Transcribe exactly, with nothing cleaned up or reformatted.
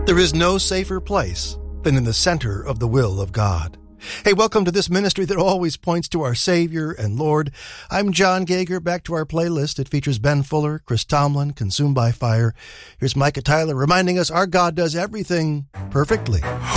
There is no safer place than in the center of the will of God. Hey, welcome to this ministry that always points to our Savior and Lord. I'm John Gager. Back to our playlist. It features Ben Fuller, Chris Tomlin, Consumed by Fire. Here's Micah Tyler reminding us our God does everything perfectly.